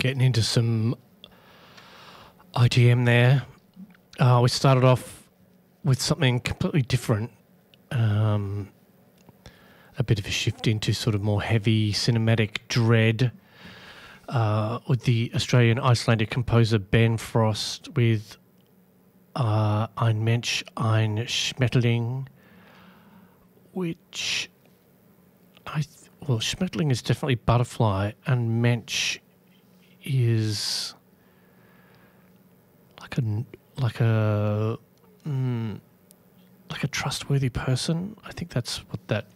Getting into some IDM there. We started off with something completely different. A bit of a shift into sort of more heavy cinematic dread with the Australian Icelandic composer Ben Frost with Ein Mensch, ein Schmetterling, which Schmetterling is definitely butterfly, and Mensch is like a trustworthy person. I think that's what that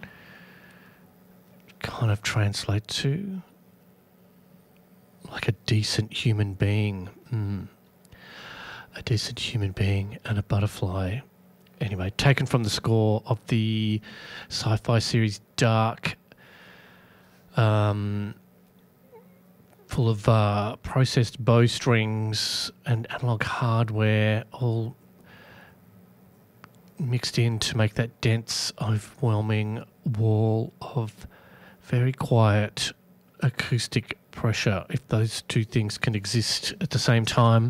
kind of translates to. Like a decent human being. A decent human being and a butterfly. Anyway, taken from the score of the sci-fi series Dark, full of processed bowstrings and analog hardware, all mixed in to make that dense, overwhelming wall of very quiet acoustic pressure, if those two things can exist at the same time.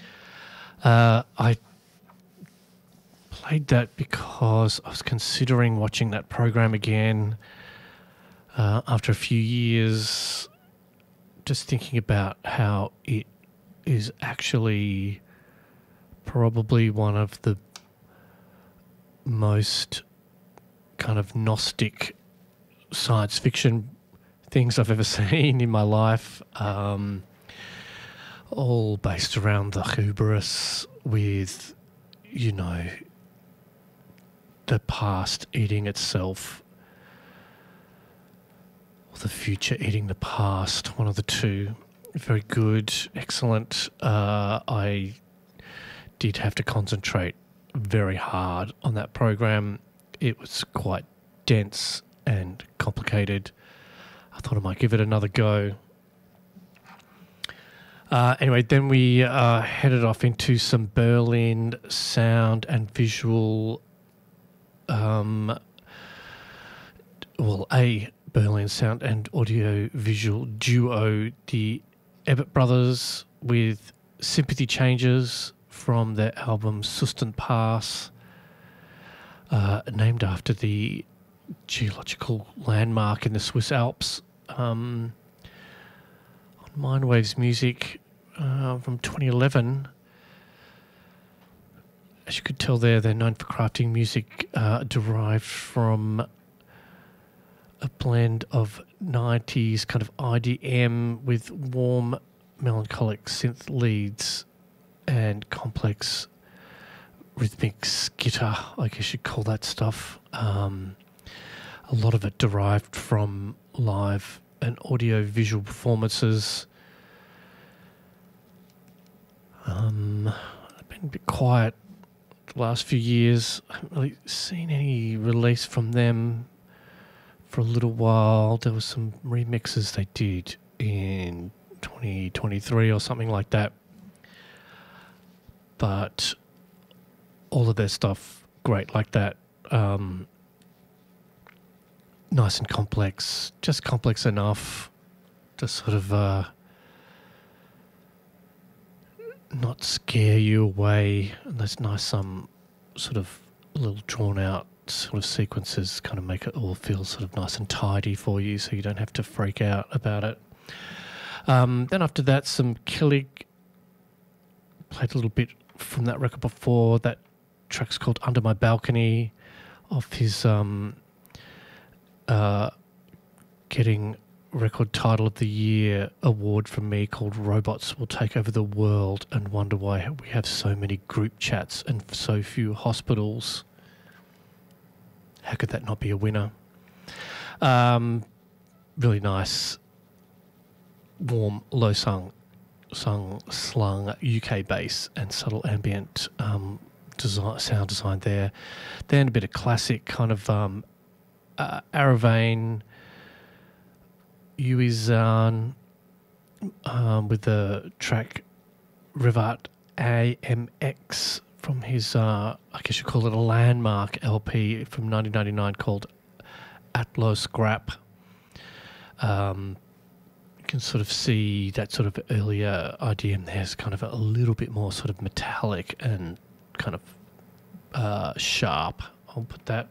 I played that because I was considering watching that program again after a few years, just thinking about how it is actually probably one of the most kind of Gnostic science fiction things I've ever seen in my life, all based around the hubris with, you know, the past eating itself or the future eating the past, one of the two. Very good, excellent. I did have to concentrate very hard on that program. It was quite dense and complicated. I thought I might give it another go. Anyway, then we headed off into some Berlin sound and visual, a Berlin sound and audio visual duo, the Ebert Brothers, with Sympathy Changes from their album Susten Pass, named after the geological landmark in the Swiss Alps. On Mindwaves Music from 2011. As you could tell there, they're known for crafting music derived from a blend of 90s kind of IDM with warm, melancholic synth leads and complex rhythmic skitter, I guess you'd call that stuff. A lot of it derived from live and audio visual performances. I've been a bit quiet the last few years. I haven't really seen any release from them for a little while. There was some remixes they did in 2023 or something like that. But all of their stuff, great like that. Nice and complex, just complex enough to sort of not scare you away. And those nice sort of little drawn out sort of sequences kind of make it all feel sort of nice and tidy for you, so you don't have to freak out about it. Then after that, some Killig. Played a little bit from that record before. That track's called Under My Balcony, off his getting record title of the year award from me called Robots Will Take Over the World and Wonder Why We Have So Many Group Chats and So Few Hospitals. How could that not be a winner? Really nice, warm, low slung UK bass and subtle ambient sound design there. Then a bit of classic kind of Aravane, Uizan, with the track Rivat AMX from his, I guess you call it a landmark LP from 1999 called Atlo Scrap. can sort of see that sort of earlier IDM there's kind of a little bit more sort of metallic and kind of sharp. I'll put that.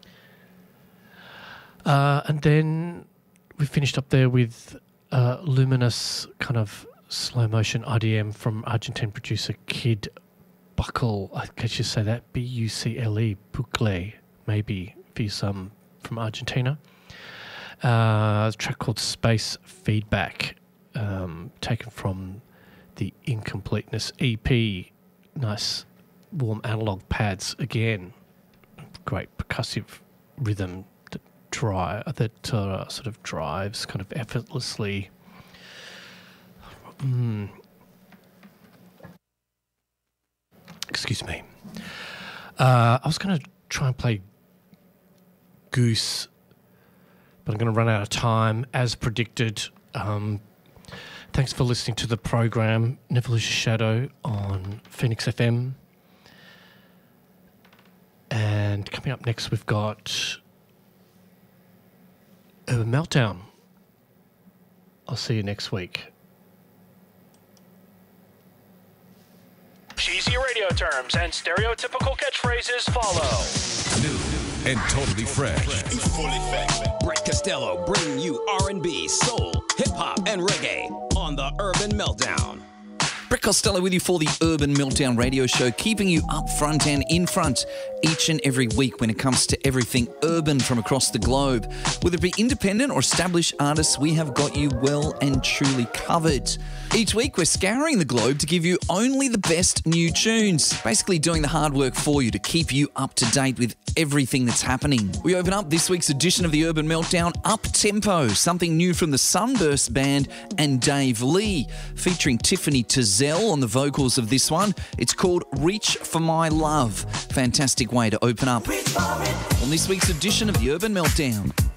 And then we finished up there with luminous kind of slow motion IDM from Argentine producer Kid Buckle. I guess you say that, Bucle, Bucle, maybe for some from Argentina. A track called Space Feedback, taken from the Incompleteness EP. Nice warm analog pads again. Great percussive rhythm that sort of drives kind of effortlessly. Excuse me. I was going to try and play Goose, but I'm going to run out of time as predicted. Thanks for listening to the program Never Lose Your Shadow on Phoenix FM. And coming up next, we've got Urban Meltdown. I'll see you next week. Cheesy radio terms and stereotypical catchphrases follow. New and totally fresh. Brett Costello bringing you R&B, soul, hip-hop, and reggae on the Urban Meltdown. Brett Costello with you for the Urban Meltdown radio show, keeping you up front and in front each and every week when it comes to everything urban from across the globe. Whether it be independent or established artists, we have got you well and truly covered. Each week, we're scouring the globe to give you only the best new tunes, basically doing the hard work for you to keep you up to date with everything that's happening. We open up this week's edition of the Urban Meltdown Up Tempo, something new from the Sunburst Band and Dave Lee, featuring Tiffany Tazell on the vocals of this one. It's called Reach for My Love. Fantastic way to open up on this week's edition of the Urban Meltdown.